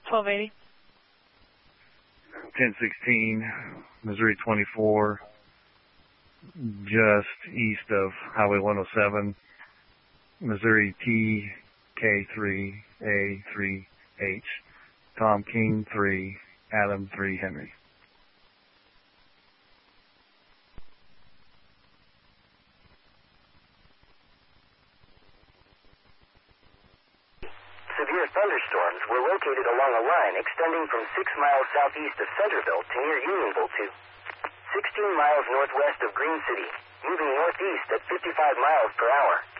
1280. 1016, Missouri 24, just east of Highway 107, Missouri TK3A3H, Tom King 3, Adam 3, Henry. Severe thunderstorms were located along a line extending from 6 miles southeast of Centerville to near Unionville to 16 miles northwest of Green City, moving northeast at 55 miles per hour.